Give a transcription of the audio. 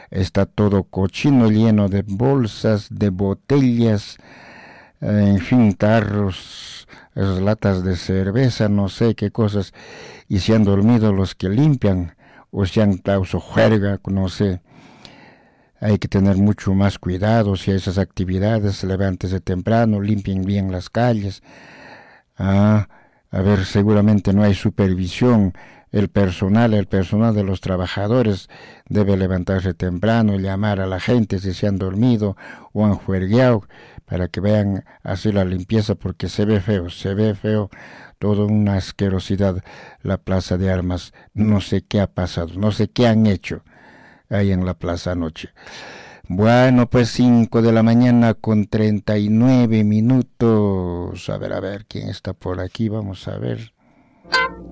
está todo cochino, lleno de bolsas, de botellas, en fin, tarros, latas de cerveza, no sé qué cosas, y se han dormido los que limpian, o se han dado su juerga, no sé. Hay que tener mucho más cuidado si hay esas actividades, levántese temprano, limpien bien las calles. A ver, seguramente no hay supervisión. El personal de los trabajadores debe levantarse temprano, llamar a la gente si se han dormido o han juergueado para que vean hacer la limpieza porque se ve feo, toda una asquerosidad la plaza de armas. No sé qué ha pasado, no sé qué han hecho ahí en la plaza anoche. Bueno, pues 5 de la mañana con 39 minutos. A ver, quién está por aquí, vamos a ver.